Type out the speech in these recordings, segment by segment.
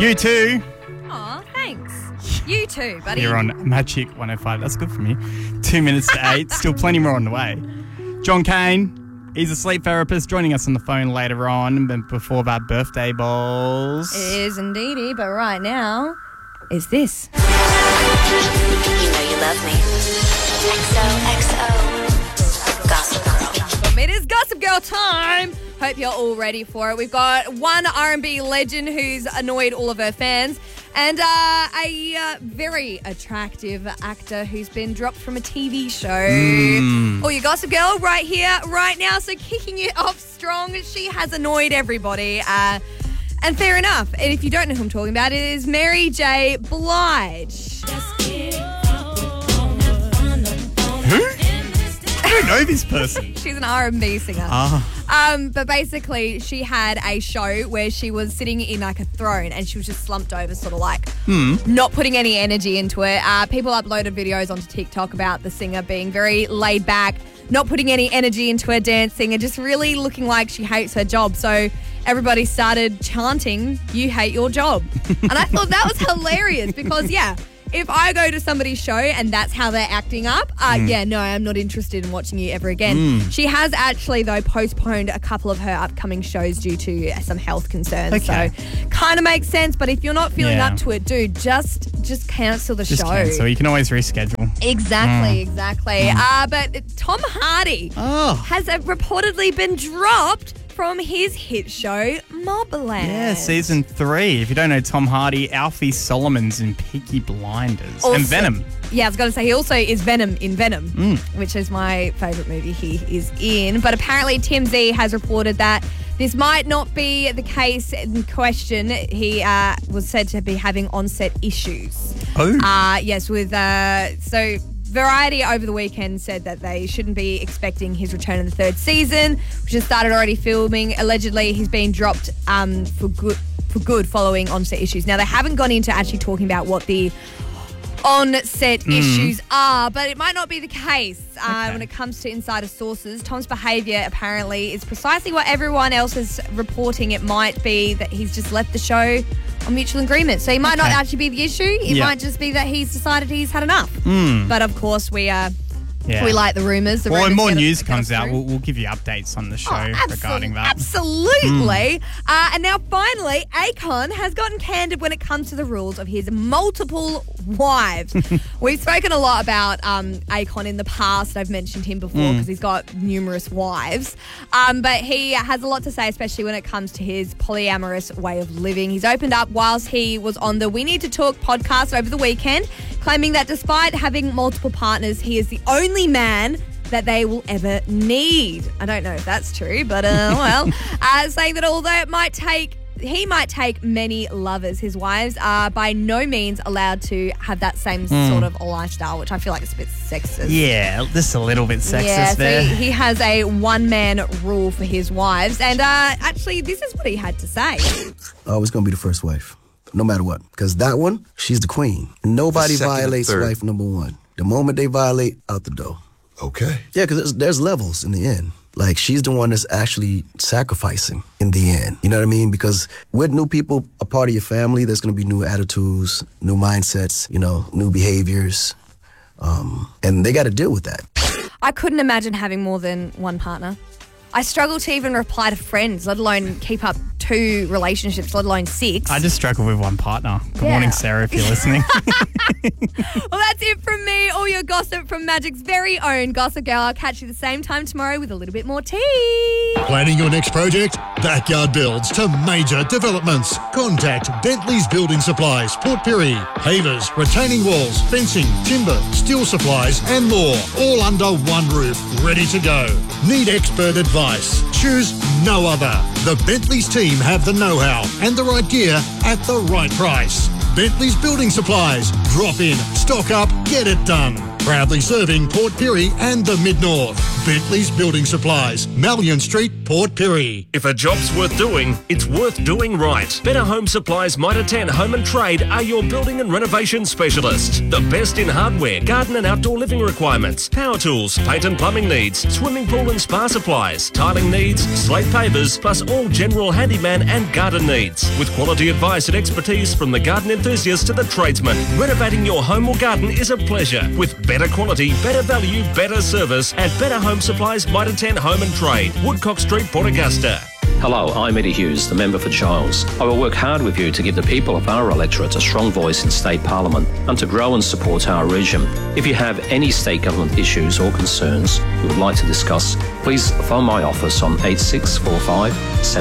You too. Aw, thanks. You too, buddy. You're on Magic 105. That's good for me. 2 minutes to 8. Still plenty more on the way. John Kane, he's a sleep therapist, joining us on the phone later on. But before that, birthday balls. It is indeedy, but right now is this. You know you love me. XOXO. Gossip Girl. It is Gossip Girl time. Hope you're all ready for it. We've got one R&B legend who's annoyed all of her fans and a very attractive actor who's been dropped from a TV show. Oh, your Gossip Girl right here, right now. So kicking it off strong. She has annoyed everybody. And fair enough. And if you don't know who I'm talking about, it is Mary J. Blige. Who? I don't know this person. She's an R&B singer. But basically, she had a show where she was sitting in like a throne and she was just slumped over, sort of like not putting any energy into it. People uploaded videos onto TikTok about the singer being very laid back, not putting any energy into her dancing and just really looking like she hates her job. So everybody started chanting, "You hate your job." And I thought that was hilarious because, yeah, if I go to somebody's show and that's how they're acting up, no, I'm not interested in watching you ever again. She has actually, though, postponed a couple of her upcoming shows due to some health concerns. Okay. So kind of makes sense. But if you're not feeling up to it, dude, just cancel the show. Cancel. You can always reschedule. Exactly. But Tom Hardy has reportedly been dropped from his hit show Mobland. Yeah, season 3. If you don't know Tom Hardy, Alfie Solomon's in Peaky Blinders. Also, and Venom. Yeah, I was going to say, he also is Venom in Venom, which is my favourite movie he is in. But apparently TMZ has reported that this might not be the case in question. He was said to be having onset issues. Yes, with... So Variety over the weekend said that they shouldn't be expecting his return in the third season, which has started already filming. Allegedly, he's been dropped for good following onset issues. Now, they haven't gone into actually talking about what the on-set issues are, but it might not be the case when it comes to insider sources. Tom's behaviour apparently is precisely what everyone else is reporting. It might be that he's just left the show on mutual agreement. So he might not actually be the issue. It might just be that he's decided he's had enough. But of course we like the rumours. Well, when more news comes out, we'll give you updates on the show regarding that. Absolutely. And now finally, Akon has gotten candid when it comes to the rules of his multiple wives. We've spoken a lot about Akon in the past. I've mentioned him before because he's got numerous wives. But he has a lot to say, especially when it comes to his polyamorous way of living. He's opened up whilst he was on the We Need to Talk podcast over the weekend, claiming that despite having multiple partners, he is the only man that they will ever need. I don't know if that's true, but saying that although he might take many lovers, his wives are by no means allowed to have that same sort of lifestyle, which I feel like is a bit sexist. Yeah, just a little bit sexist there. So he has a one-man rule for his wives, and actually this is what he had to say. Always going to be the first wife, no matter what, because that one, she's the queen. Nobody violates wife number one. The moment they violate, out the door. Okay. Yeah, because there's levels in the end. Like, she's the one that's actually sacrificing in the end. You know what I mean? Because with new people, a part of your family, there's going to be new attitudes, new mindsets, new behaviors. And they got to deal with that. I couldn't imagine having more than one partner. I struggle to even reply to friends, let alone keep up 2 relationships, let alone 6. I just struggle with one partner. Good morning, Sarah, if you're listening. Well, that's it from me. All your gossip from Magic's very own Gossip Girl. I'll catch you the same time tomorrow with a little bit more tea. Planning your next project? Backyard Builds to major developments. Contact Bentley's Building Supplies, Port Pirie. Pavers, retaining walls, fencing, timber, steel supplies and more. All under one roof, ready to go. Need expert advice? Choose no other. The Bentley's team have the know-how and the right gear at the right price. Bentley's Building Supplies. Drop in, stock up, get it done. Proudly serving Port Pirie and the Mid-North. Bentley's Building Supplies, Malyon Street, Port Pirie. If a job's worth doing, it's worth doing right. Better Home Supplies Mitre 10 Home and Trade are your building and renovation specialists. The best in hardware, garden and outdoor living requirements, power tools, paint and plumbing needs, swimming pool and spa supplies, tiling needs, slate pavers, plus all general handyman and garden needs. With quality advice and expertise from the garden enthusiast to the tradesman, renovating your home or garden is a pleasure. With better quality, better value, better service at Better Home Supplies Mitre 10 Home and Trade, Woodcock Street, Port Augusta. Hello, I'm Eddie Hughes, the member for Giles. I will work hard with you to give the people of our electorate a strong voice in State Parliament and to grow and support our region. If you have any state government issues or concerns you would like to discuss, please phone my office on 8645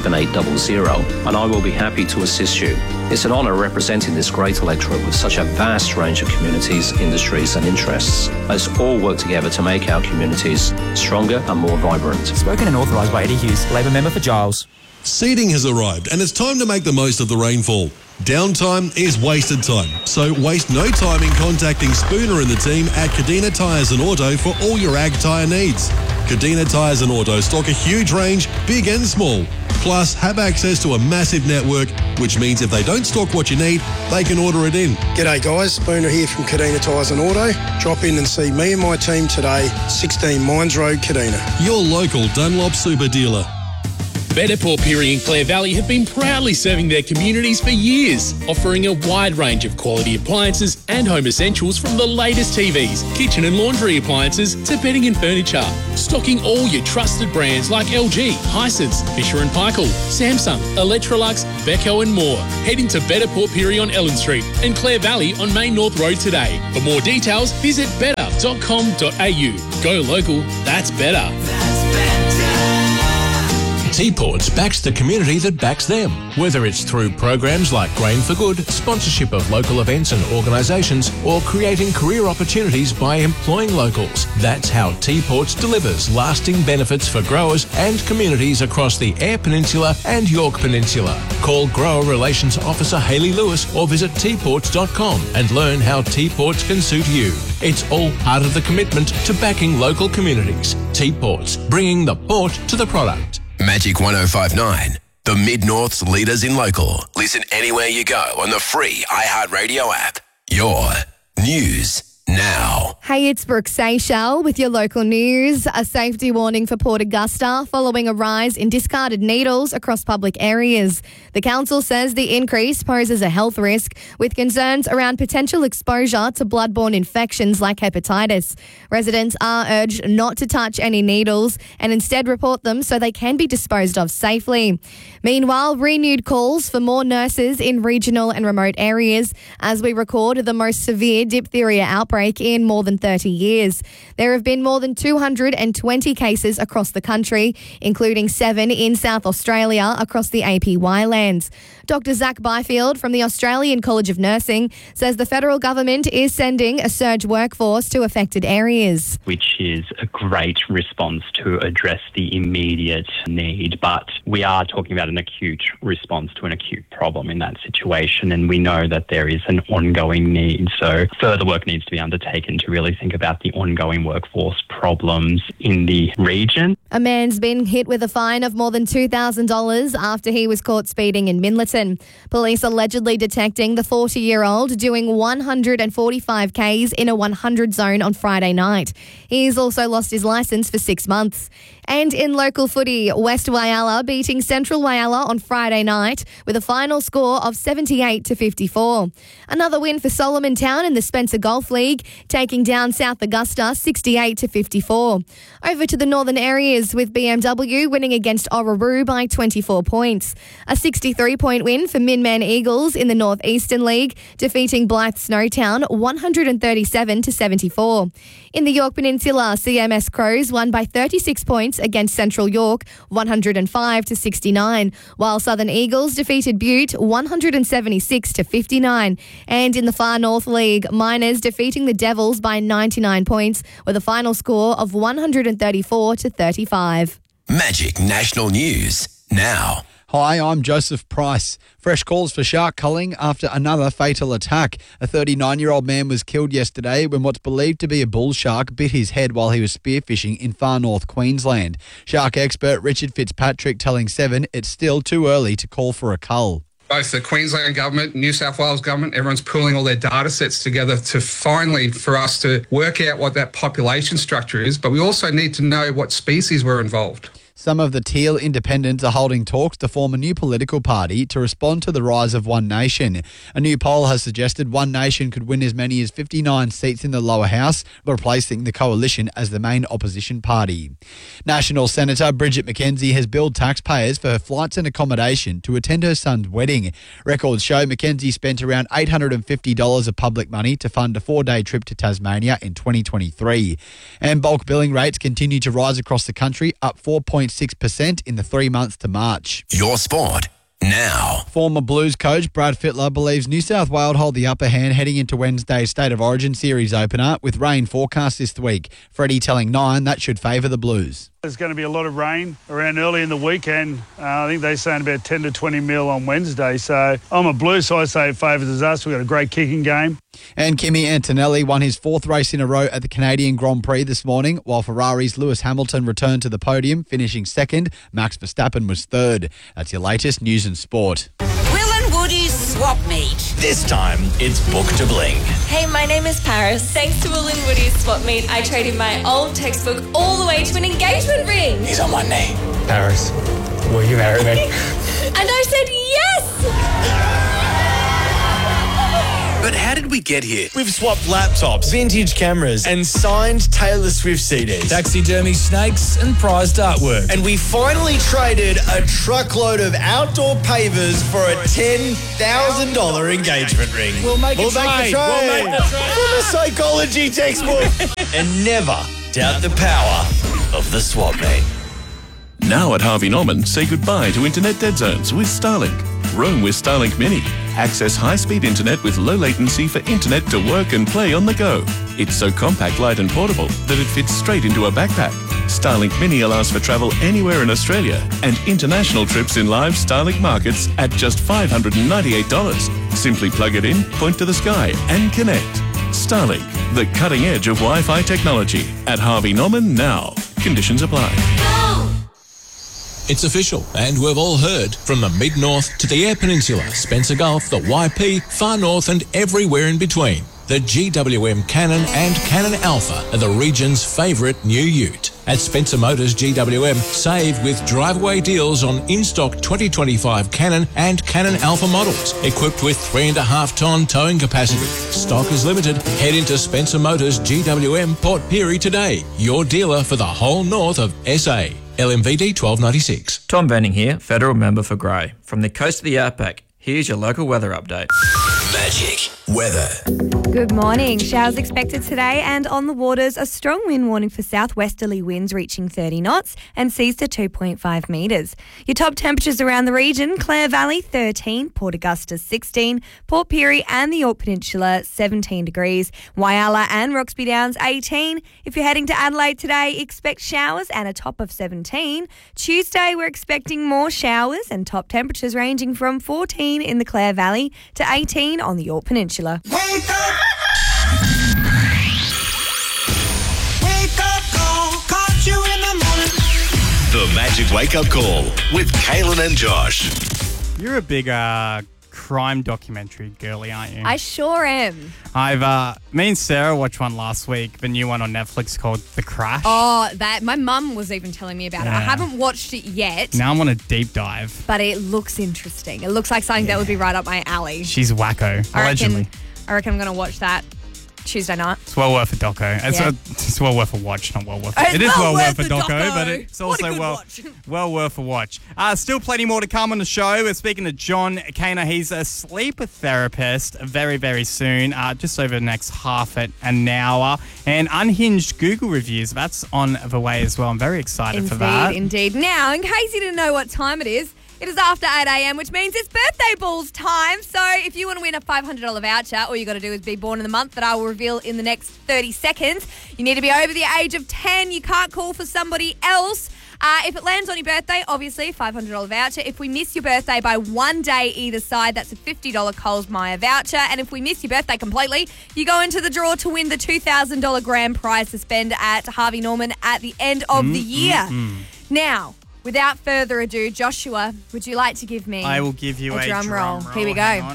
7800 and I will be happy to assist you. It's an honour representing this great electorate with such a vast range of communities, industries and interests. Let's all work together to make our communities stronger and more vibrant. Spoken and authorised by Eddie Hughes, Labor member for Giles. Seeding has arrived and it's time to make the most of the rainfall. Downtime is wasted time, so waste no time in contacting Spooner and the team at Kadina Tyres and Auto for all your ag tyre needs. Kadina Tyres and Auto stock a huge range, big and small, plus have access to a massive network, which means if they don't stock what you need, they can order it in. G'day guys, Spooner here from Kadina Tyres and Auto. Drop in and see me and my team today, 16 Mines Road, Kadina. Your local Dunlop super dealer. Better Port Pirie and Clare Valley have been proudly serving their communities for years, offering a wide range of quality appliances and home essentials from the latest TVs, kitchen and laundry appliances to bedding and furniture. Stocking all your trusted brands like LG, Hisense, Fisher & Paykel, Samsung, Electrolux, Beko and more. Head into Better Port Pirie on Ellen Street and Clare Valley on Main North Road today. For more details, visit better.com.au. Go local, that's better. T-Ports backs the community that backs them, whether it's through programs like Grain for Good, sponsorship of local events and organisations, or creating career opportunities by employing locals. That's how T-Ports delivers lasting benefits for growers and communities across the Eyre Peninsula and York Peninsula. Call Grower Relations Officer Hayley Lewis or visit tports.com and learn how T-Ports can suit you. It's all part of the commitment to backing local communities. T-Ports, bringing the port to the product. Magic 105.9, the Mid-North's leaders in local. Listen anywhere you go on the free iHeartRadio app. Your news now. Hey, it's Brooke Seychelles with your local news. A safety warning for Port Augusta following a rise in discarded needles across public areas. The council says the increase poses a health risk with concerns around potential exposure to bloodborne infections like hepatitis. Residents are urged not to touch any needles and instead report them so they can be disposed of safely. Meanwhile, renewed calls for more nurses in regional and remote areas as we record the most severe diphtheria outbreak in more than 30 years. There have been more than 220 cases across the country, including 7 in South Australia across the APY lands. Dr. Zach Byfield from the Australian College of Nursing says the federal government is sending a surge workforce to affected areas. Which is a great response to address the immediate need, but we are talking about an acute response to an acute problem in that situation, and we know that there is an ongoing need. So further work needs to be undertaken to really think about the ongoing workforce problems in the region. A man's been hit with a fine of more than $2,000 after he was caught speeding in Minlaton. Police allegedly detecting the 40-year-old doing 145 Ks in a 100 zone on Friday night. He's also lost his licence for 6 months. And in local footy, West Whyalla beating Central Whyalla on Friday night with a final score of 78-54. Another win for Solomon Town in the Spencer Golf League, taking down South Augusta 68-54. Over to the northern areas with BMW winning against Orroroo by 24 points. A 63-point win for Minman Eagles in the North Eastern League, defeating Blythe Snowtown 137-74. In the York Peninsula, CMS Crows won by 36 points against Central York 105-69, while Southern Eagles defeated Butte 176-59. And in the Far North League, Miners defeating the Devils by 99 points with a final score of 134-35. Magic National News now. Hi, I'm Joseph Price. Fresh calls for shark culling after another fatal attack. A 39-year-old man was killed yesterday when what's believed to be a bull shark bit his head while he was spearfishing in far north Queensland. Shark expert Richard Fitzpatrick telling Seven it's still too early to call for a cull. Both the Queensland government, New South Wales government, everyone's pulling all their data sets together to finally, for us to work out what that population structure is. But we also need to know what species were involved. Some of the Teal independents are holding talks to form a new political party to respond to the rise of One Nation. A new poll has suggested One Nation could win as many as 59 seats in the lower house, replacing the coalition as the main opposition party. National Senator Bridget McKenzie has billed taxpayers for her flights and accommodation to attend her son's wedding. Records show McKenzie spent around $850 of public money to fund a 4-day trip to Tasmania in 2023. And bulk billing rates continue to rise across the country, up 4.6% in the 3 months to March. Your sport now. Former Blues coach Brad Fittler believes New South Wales hold the upper hand heading into Wednesday's State of Origin series opener with rain forecast this week. Freddie telling Nine that should favour the Blues. There's going to be a lot of rain around early in the weekend. I think they're saying about 10 to 20 mil on Wednesday. So I'm a Blues, so I say it favours us. We've got a great kicking game. And Kimi Antonelli won his 4th race in a row at the Canadian Grand Prix this morning, while Ferrari's Lewis Hamilton returned to the podium, finishing 2nd. Max Verstappen was 3rd. That's your latest news and sport. Will and Woody's swap meet. This time, it's Book to Bling. Hey, my name is Paris. Thanks to Will and Woody's swap meet, I traded my old textbook all the way to an engagement ring. He's on one knee. Paris, will you marry me? And I said yes! But how did we get here? We've swapped laptops, vintage cameras, and signed Taylor Swift CDs. Taxidermy snakes and prized artwork. And we finally traded a truckload of outdoor pavers for a $10,000 engagement ring. We'll make a trade. From a psychology textbook. And never doubt the power of the swap meet. Now at Harvey Norman, say goodbye to internet dead zones with Starlink. Roam with Starlink Mini. Access high-speed internet with low latency for internet to work and play on the go. It's so compact, light and portable that it fits straight into a backpack. Starlink Mini allows for travel anywhere in Australia and international trips in live Starlink markets at just $598. Simply plug it in, point to the sky and connect. Starlink, the cutting edge of Wi-Fi technology. At Harvey Norman now. Conditions apply. It's official, and we've all heard, from the Mid-North to the Eyre Peninsula, Spencer Gulf, the YP, Far North and everywhere in between. The GWM Cannon and Cannon Alpha are the region's favourite new ute. At Spencer Motors GWM, save with driveaway deals on in-stock 2025 Cannon and Cannon Alpha models, equipped with 3.5-tonne towing capacity. Stock is limited. Head into Spencer Motors GWM Port Pirie today, your dealer for the whole north of SA. LMVD 1296. Tom Benning here, federal member for Grey. From the coast of the outback, here's your local weather update. Magic weather. Good morning. Showers expected today, and on the waters, a strong wind warning for southwesterly winds reaching 30 knots and seas to 2.5 metres. Your top temperatures around the region: Clare Valley 13, Port Augusta 16, Port Pirie and the Yorke Peninsula 17 degrees, Whyalla and Roxby Downs 18. If you're heading to Adelaide today, expect showers and a top of 17. Tuesday, we're expecting more showers and top temperatures ranging from 14 in the Clare Valley to 18 on the Yorke Peninsula. Wake up! Wake up call, caught you in the morning. The Magic Wake Up Call with Kaylin and Josh. You're a big crime documentary girly, aren't you? I sure am. Me and Sarah watched one last week, the new one on Netflix called The Crash. Oh, that my mum was even telling me about it. I Yeah. haven't watched it yet, Now I'm on a deep dive. but it looks interesting. It looks like something that would be right up my alley. She's wacko, allegedly. I reckon I'm going to watch that Tuesday night. It's well worth a doco. It's well worth a watch, not well worth it. It is well worth a doco, but it's also well worth a watch. Still plenty more to come on the show. We're speaking to John Kaner. He's a sleep therapist very, very soon, just over the next half an hour. And unhinged Google reviews, that's on the way as well. I'm very excited for that. Indeed. Now, in case you didn't know what time it is, It is after 8 a.m, which means it's birthday balls time. So if you want to win a $500 voucher, all you got to do is be born in the month that I will reveal in the next 30 seconds. You need to be over the age of 10. You can't call for somebody else. If it lands on your birthday, obviously, $500 voucher. If we miss your birthday by one day either side, that's a $50 Coles Myer voucher. And if we miss your birthday completely, you go into the draw to win the $2,000 grand prize to spend at Harvey Norman at the end of the year. Now, without further ado, Joshua, would you like to give me I will give you a drum roll. Here we go.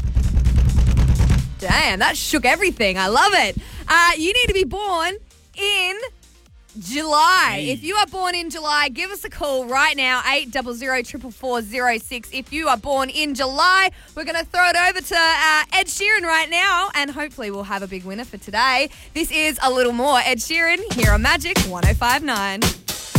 Damn, that shook everything. I love it. You need to be born in July. Hey. If you are born in July, give us a call right now, 800-444-06. If you are born in July, we're going to throw it over to Ed Sheeran right now, and hopefully we'll have a big winner for today. This is A Little More Ed Sheeran here on Magic 105.9.